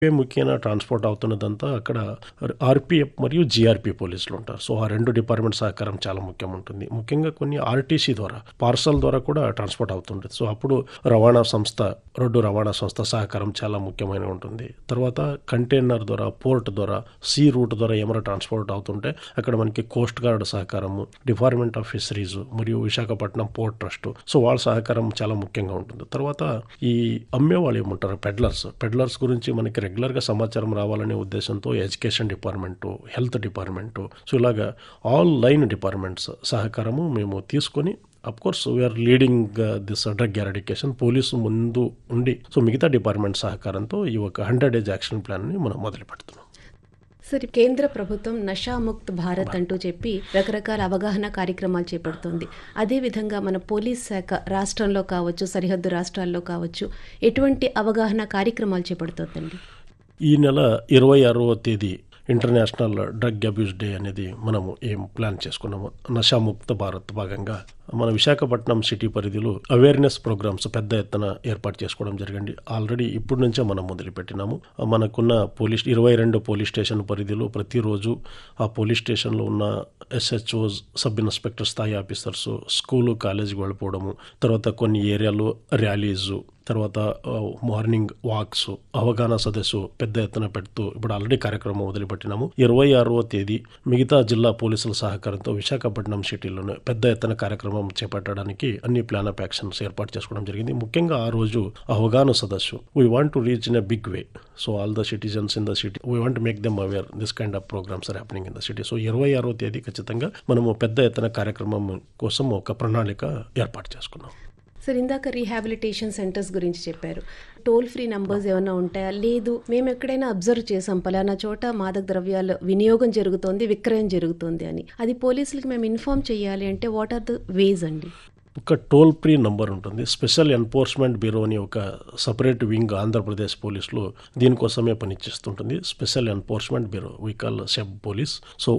ముఖ్యంగా ట్రాన్స్పోర్ట్ అవుతున్నదంతా అక్కడ ఆర్పిఎఫ్ మరియు జిఆర్పి పోలీసులు ఉంటారు. సో ఆ 2 డిపార్ట్మెంట్ సహకారం చాలా ముఖ్యం ఉంటుంది. ముఖ్యంగా కొన్ని ఆర్టీసీ ద్వారా పార్సల్ ద్వారా కూడా ట్రాన్స్పోర్ట్ అవుతుంటుంది. సో అప్పుడు రోడ్డు రవాణా సంస్థ సహకారం చాలా ముఖ్యమైన ఉంటుంది. తర్వాత కంటైనర్ ద్వారా, పోర్ట్ ద్వారా, సీ రూట్ ద్వారా ఏమైనా ట్రాన్స్పోర్ట్ అవుతుంటే అక్కడ మనకి coast guard సహకారము, department of fisheries మరియు విశాఖపట్నం పోర్ట్ ట్రస్ట్, సో వాళ్ళ సహకారం చాలా ముఖ్యంగా ఉంటుంది. తర్వాత ఈ అమ్మేవాళ్ళు ఏమంటారు, పెడ్లర్స్ గురించి మనకి రెగ్యులర్గా సమాచారం రావాలనే ఉద్దేశంతో education department, health department, so ఇలాగా ఆల్ లైన్ డిపార్ట్మెంట్స్ సహకారము మేము తీసుకొని of course we are leading this drug eradication, police ముందు ఉండి సో మిగతా డిపార్ట్మెంట్ సహకారంతో ఈ ఒక 100 days యాక్షన్ ప్లాన్ని మనం మొదలు పెడుతున్నాం. సరే, కేంద్ర ప్రభుత్వం నషాముక్త్ భారత్ అంటూ చెప్పి రకరకాల అవగాహన కార్యక్రమాలు చేపడుతోంది. అదేవిధంగా మన పోలీస్ శాఖ రాష్ట్రంలో కావచ్చు, సరిహద్దు రాష్ట్రాల్లో కావచ్చు, ఎటువంటి అవగాహన కార్యక్రమాలు చేపడుతోందండి? ఈ నెల 26వ తేదీ ఇంటర్నేషనల్ డ్రగ్ అబ్యూస్ డే అనేది మనము ఏం ప్లాన్ చేసుకున్నాము. నషాముక్త భారత్ భాగంగా మన విశాఖపట్నం సిటీ పరిధిలో అవేర్నెస్ ప్రోగ్రామ్స్ పెద్ద ఎత్తున ఏర్పాటు చేసుకోవడం జరిగింది. ఆల్రెడీ ఇప్పటి నుంచే మనం మొదలుపెట్టినాము. మనకున్న 22 పోలీస్ స్టేషన్ పరిధిలో ప్రతిరోజు ఆ పోలీస్ స్టేషన్లో ఉన్న ఎస్హెచ్ఓస్, సబ్ ఇన్స్పెక్టర్ స్థాయి ఆఫీసర్స్ స్కూలు కాలేజీకి వెళ్ళిపోవడము, తర్వాత కొన్ని ఏరియాలో ర్యాలీసు, తర్వాత మార్నింగ్ వాక్స్, అవగాహన సదస్సు పెద్ద ఎత్తున పెడుతూ ఇప్పుడు ఆల్రెడీ కార్యక్రమం మొదలుపెట్టినాము. 26వ తేదీ మిగతా జిల్లా పోలీసుల సహకారంతో విశాఖపట్నం సిటీలోనే పెద్ద ఎత్తున కార్యక్రమం చేపట్టడానికి అన్ని ప్లాన్ ఆఫ్ యాక్షన్స్ ఏర్పాటు చేసుకోవడం జరిగింది. ముఖ్యంగా ఆ రోజు అవగాహన సదస్సు, we want to reach in a big way, so all the citizens in the city we want to make them aware this kind of programmes are happening in the city. So 26వ తేదీ ఖచ్చితంగా మనము పెద్ద ఎత్తున కార్యక్రమం కోసం ఒక ప్రణాళిక ఏర్పాటు చేసుకున్నాం. సార్, ఇందాక రీహాబిలిటేషన్ సెంటర్స్ గురించి చెప్పారు. టోల్ ఫ్రీ నంబర్స్ ఏమైనా ఉంటాయా? లేదు, మేము ఎక్కడైనా అబ్జర్వ్ చేసాం పలానా చోట మాదక ద్రవ్యాల వినియోగం జరుగుతోంది, విక్రయం జరుగుతోంది అని, అది పోలీసులకి మేము ఇన్ఫార్మ్ చేయాలి అంటే వాట్ ఆర్ ద వేస్ అండి? ఒక టోల్ ఫ్రీ నంబర్ ఉంటుంది. స్పెషల్ ఎన్ఫోర్స్మెంట్ బ్యూరో అని ఒక సపరేట్ వింగ్ ఆంధ్రప్రదేశ్ పోలీసులు దీనికోసమే పనిచేస్తుంటుంది. Special enforcement bureau, we call SEB police. So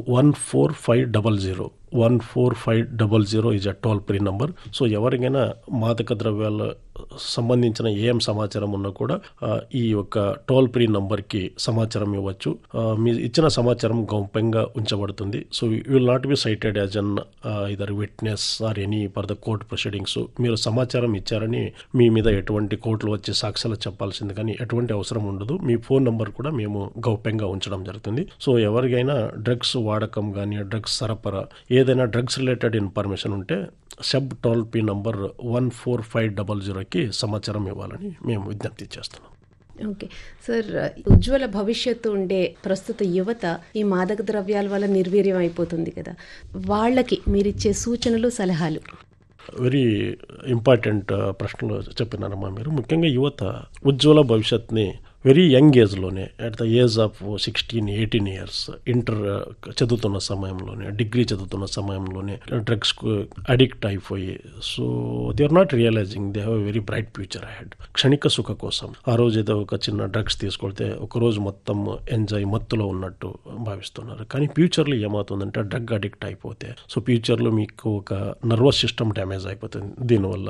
14500 is a toll free number. So ఎవరికైనా మాదక ద్రవ్యాల సంబంధించిన ఏం సమాచారం ఉన్నా కూడా ఈ యొక్క టోల్ ఫ్రీ నంబర్కి సమాచారం ఇవ్వచ్చు. మీ ఇచ్చిన సమాచారం గౌప్యంగా ఉంచబడుతుంది. So you will not be sighted as an either witness or any for the court proceedings. మీరు సమాచారం ఇచ్చారని మీ మీద ఎటువంటి కోర్టులు వచ్చి సాక్ష్యాలు చెప్పాల్సింది కానీ ఎటువంటి అవసరం ఉండదు. మీ ఫోన్ నంబర్ కూడా మేము గౌప్యంగా ఉంచడం జరుగుతుంది. సో ఎవరికైనా డ్రగ్స్ వాడకం కానీ, డ్రగ్స్ సరఫరా, ఏదైనా డ్రగ్స్ రిలేటెడ్ ఇన్ఫర్మేషన్ ఉంటే సబ్ టోల్ ఫ్రీ నంబర్ 14500కి సమాచారం ఇవ్వాలని మేము విజ్ఞప్తి చేస్తున్నాం. ఓకే సార్, ఉజ్వల భవిష్యత్తు ఉండే ప్రస్తుత యువత ఈ మాదక ద్రవ్యాల వల్ల నిర్వీర్యం అయిపోతుంది కదా, వాళ్ళకి మీరిచ్చే సూచనలు, సలహాలు? వెరీ ఇంపార్టెంట్ ప్రశ్నలు చెప్పినారమ్మా మీరు. ముఖ్యంగా యువత ఉజ్వల భవిష్యత్తుని వెరీ యంగ్ ఏజ్లోనే, at the age of 16-18 years, inter చదువుతున్న సమయంలోనే, డిగ్రీ చదువుతున్న సమయంలోనే డ్రగ్స్కు అడిక్ట్ అయిపోయి, so they are not realising they have a very bright future ahead. క్షణిక సుఖ కోసం ఆ రోజు ఏదో ఒక చిన్న డ్రగ్స్ తీసుకొడితే ఒకరోజు మొత్తం ఎంజాయ్, మత్తులో ఉన్నట్టు భావిస్తున్నారు. కానీ ఫ్యూచర్లో ఏమవుతుందంటే డ్రగ్ అడిక్ట్ అయిపోతే సో ఫ్యూచర్లో మీకు ఒక నర్వస్ సిస్టమ్ డ్యామేజ్ అయిపోతుంది. దీనివల్ల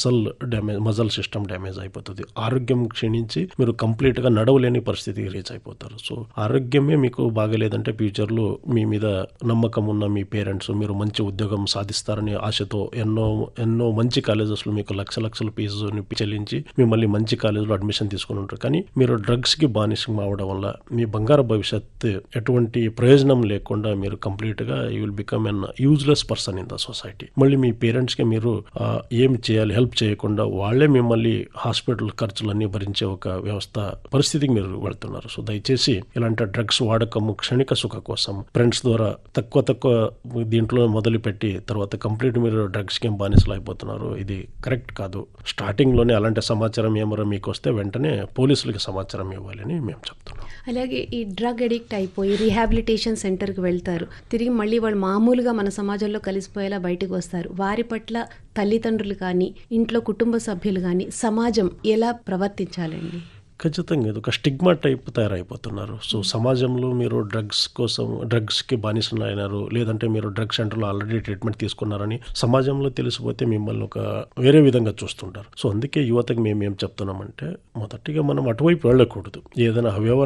మజల్ సిస్టమ్ డ్యామేజ్ అయిపోతుంది. ఆరోగ్యం క్షీణించి మీరు కంప్లీట్ నడవలేని పరిస్థితికి రీచ్ అయిపోతారు. సో ఆరోగ్యమే మీకు బాగలేదంటే ఫ్యూచర్లో మీ మీద నమ్మకం ఉన్న మీ పేరెంట్స్ మీరు మంచి ఉద్యోగం సాధిస్తారనే ఆశతో ఎన్నో మంచి కాలేజెస్లో మీకు లక్షల ఫీజుని చెల్లించి మిమ్మల్ని మంచి కాలేజీలో అడ్మిషన్ తీసుకుని ఉంటారు. కానీ మీరు డ్రగ్స్కి బానిసం అవడం వల్ల మీ బంగారు భవిష్యత్తు ఎటువంటి ప్రయోజనం లేకుండా మీరు కంప్లీట్గా you will become an useless person in the society. మళ్ళీ మీ పేరెంట్స్కి మీరు ఏమి చేయాలి, హెల్ప్ చేయకుండా వాళ్ళే మిమ్మల్ని హాస్పిటల్ ఖర్చులన్నీ భరించే ఒక వ్యవస్థ పరిస్థితికి మీరు వెళ్తున్నారు. సో దయచేసి ఇలాంటి డ్రగ్స్ వాడకము క్షణిక సుఖ కోసం ఫ్రెండ్స్ ద్వారా తక్కువ దీంట్లో మొదలుపెట్టి తర్వాత కంప్లీట్ మీరు డ్రగ్స్కి బానిసలు అయిపోతున్నారు. ఇది కరెక్ట్ కాదు. స్టార్టింగ్లోనే అలాంటి సమాచారం ఏమరా మీకు వస్తే వెంటనే పోలీసులకి సమాచారం ఇవ్వాలని మేము చెప్తున్నాం. అలాగే ఈ డ్రగ్ అడిక్ట్ అయిపోయి రీహాబిలిటేషన్ సెంటర్కి వెళ్తారు, తిరిగి మళ్ళీ వాళ్ళు మామూలుగా మన సమాజంలో కలిసిపోయేలా బయటకు వస్తారు. వారి పట్ల తల్లిదండ్రులు కానీ, ఇంట్లో కుటుంబ సభ్యులు కానీ, సమాజం ఎలా ప్రవర్తించాలండి? ఖచ్చితంగా ఇది ఒక స్టిగ్మా టైప్ తయారైపోతున్నారు. సో సమాజంలో మీరు డ్రగ్స్కి బానిసలు అయినారు, లేదంటే మీరు డ్రగ్ సెంటర్లో ఆల్రెడీ ట్రీట్మెంట్ తీసుకున్నారని సమాజంలో తెలిసిపోతే మిమ్మల్ని ఒక వేరే విధంగా చూస్తుంటారు. సో అందుకే యువతకి మేము ఏం చెప్తున్నామంటే మొదటిగా మనం అటువైపు వెళ్ళకూడదు. ఏదైనా